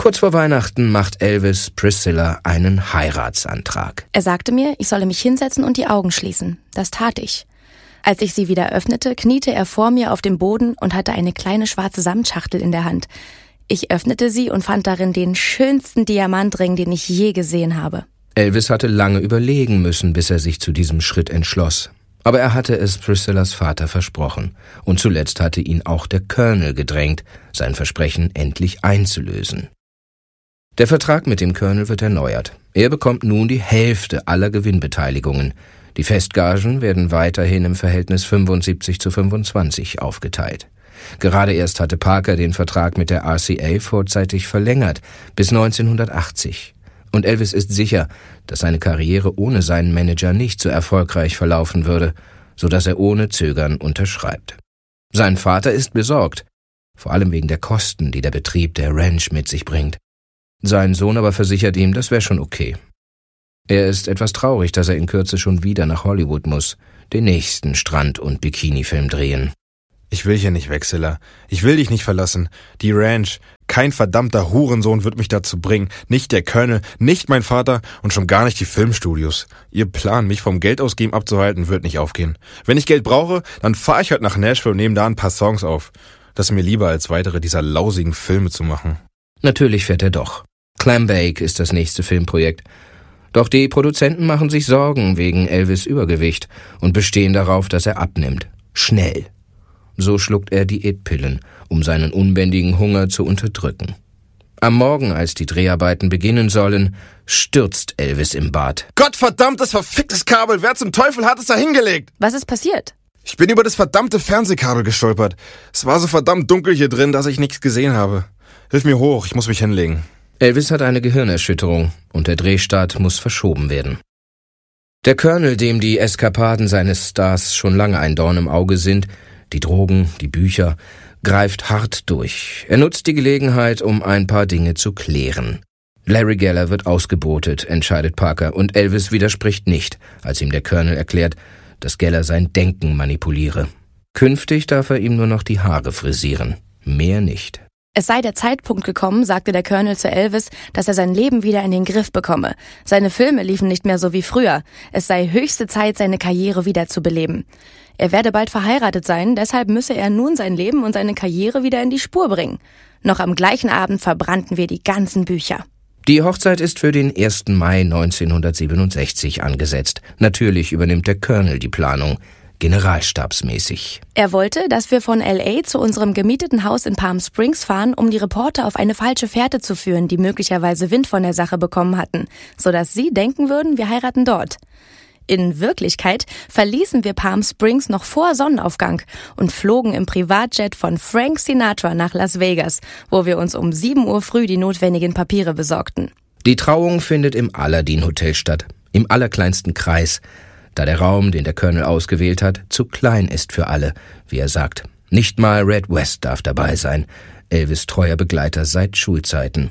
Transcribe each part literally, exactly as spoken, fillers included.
Kurz vor Weihnachten macht Elvis Priscilla einen Heiratsantrag. Er sagte mir, ich solle mich hinsetzen und die Augen schließen. Das tat ich. Als ich sie wieder öffnete, kniete er vor mir auf dem Boden und hatte eine kleine schwarze Samtschachtel in der Hand. Ich öffnete sie und fand darin den schönsten Diamantring, den ich je gesehen habe. Elvis hatte lange überlegen müssen, bis er sich zu diesem Schritt entschloss. Aber er hatte es Priscillas Vater versprochen. Und zuletzt hatte ihn auch der Colonel gedrängt, sein Versprechen endlich einzulösen. Der Vertrag mit dem Colonel wird erneuert. Er bekommt nun die Hälfte aller Gewinnbeteiligungen. Die Festgagen werden weiterhin im Verhältnis fünfundsiebzig zu fünfundzwanzig aufgeteilt. Gerade erst hatte Parker den Vertrag mit der R C A vorzeitig verlängert, bis neunzehnhundertachtzig. Und Elvis ist sicher, dass seine Karriere ohne seinen Manager nicht so erfolgreich verlaufen würde, sodass er ohne Zögern unterschreibt. Sein Vater ist besorgt, vor allem wegen der Kosten, die der Betrieb der Ranch mit sich bringt. Sein Sohn aber versichert ihm, das wäre schon okay. Er ist etwas traurig, dass er in Kürze schon wieder nach Hollywood muss, den nächsten Strand- und Bikini-Film drehen. Ich will hier nicht weg, Silla. Ich will dich nicht verlassen. Die Ranch. Kein verdammter Hurensohn wird mich dazu bringen. Nicht der Colonel, nicht mein Vater und schon gar nicht die Filmstudios. Ihr Plan, mich vom Geldausgeben abzuhalten, wird nicht aufgehen. Wenn ich Geld brauche, dann fahre ich halt nach Nashville und nehme da ein paar Songs auf. Das ist mir lieber, als weitere dieser lausigen Filme zu machen. Natürlich fährt er doch. Clambake ist das nächste Filmprojekt. Doch die Produzenten machen sich Sorgen wegen Elvis' Übergewicht und bestehen darauf, dass er abnimmt. Schnell. So schluckt er Diätpillen, um seinen unbändigen Hunger zu unterdrücken. Am Morgen, als die Dreharbeiten beginnen sollen, stürzt Elvis im Bad. Gottverdammtes verficktes Kabel! Wer zum Teufel hat es da hingelegt? Was ist passiert? Ich bin über das verdammte Fernsehkabel gestolpert. Es war so verdammt dunkel hier drin, dass ich nichts gesehen habe. Hilf mir hoch, ich muss mich hinlegen. Elvis hat eine Gehirnerschütterung und der Drehstart muss verschoben werden. Der Colonel, dem die Eskapaden seines Stars schon lange ein Dorn im Auge sind, die Drogen, die Bücher, greift hart durch. Er nutzt die Gelegenheit, um ein paar Dinge zu klären. Larry Geller wird ausgebotet, entscheidet Parker, und Elvis widerspricht nicht, als ihm der Colonel erklärt, dass Geller sein Denken manipuliere. Künftig darf er ihm nur noch die Haare frisieren, mehr nicht. Es sei der Zeitpunkt gekommen, sagte der Colonel zu Elvis, dass er sein Leben wieder in den Griff bekomme. Seine Filme liefen nicht mehr so wie früher. Es sei höchste Zeit, seine Karriere wieder zu beleben. Er werde bald verheiratet sein, deshalb müsse er nun sein Leben und seine Karriere wieder in die Spur bringen. Noch am gleichen Abend verbrannten wir die ganzen Bücher. Die Hochzeit ist für den ersten Mai neunzehnhundertsiebenundsechzig angesetzt. Natürlich übernimmt der Colonel die Planung, generalstabsmäßig. Er wollte, dass wir von L A zu unserem gemieteten Haus in Palm Springs fahren, um die Reporter auf eine falsche Fährte zu führen, die möglicherweise Wind von der Sache bekommen hatten, sodass sie denken würden, wir heiraten dort. In Wirklichkeit verließen wir Palm Springs noch vor Sonnenaufgang und flogen im Privatjet von Frank Sinatra nach Las Vegas, wo wir uns um sieben Uhr früh die notwendigen Papiere besorgten. Die Trauung findet im Aladdin Hotel statt, im allerkleinsten Kreis, da der Raum, den der Colonel ausgewählt hat, zu klein ist für alle, wie er sagt. Nicht mal Red West darf dabei sein, Elvis' treuer Begleiter seit Schulzeiten.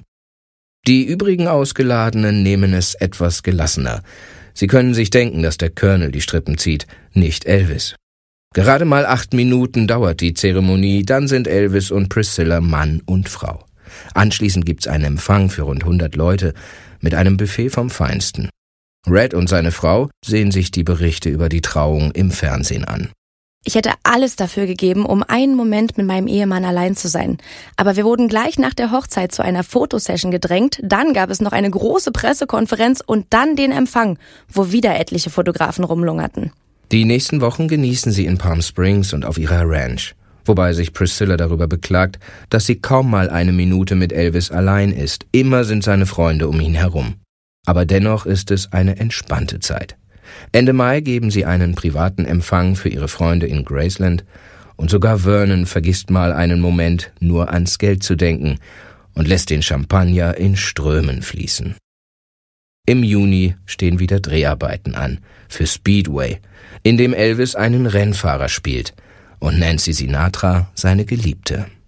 Die übrigen Ausgeladenen nehmen es etwas gelassener. Sie können sich denken, dass der Colonel die Strippen zieht, nicht Elvis. Gerade mal acht Minuten dauert die Zeremonie, dann sind Elvis und Priscilla Mann und Frau. Anschließend gibt's einen Empfang für rund hundert Leute mit einem Buffet vom Feinsten. Red und seine Frau sehen sich die Berichte über die Trauung im Fernsehen an. Ich hätte alles dafür gegeben, um einen Moment mit meinem Ehemann allein zu sein. Aber wir wurden gleich nach der Hochzeit zu einer Fotosession gedrängt, dann gab es noch eine große Pressekonferenz und dann den Empfang, wo wieder etliche Fotografen rumlungerten. Die nächsten Wochen genießen sie in Palm Springs und auf ihrer Ranch, wobei sich Priscilla darüber beklagt, dass sie kaum mal eine Minute mit Elvis allein ist. Immer sind seine Freunde um ihn herum. Aber dennoch ist es eine entspannte Zeit. Ende Mai geben sie einen privaten Empfang für ihre Freunde in Graceland und sogar Vernon vergisst mal einen Moment, nur ans Geld zu denken und lässt den Champagner in Strömen fließen. Im Juni stehen wieder Dreharbeiten an für Speedway, in dem Elvis einen Rennfahrer spielt und Nancy Sinatra seine Geliebte.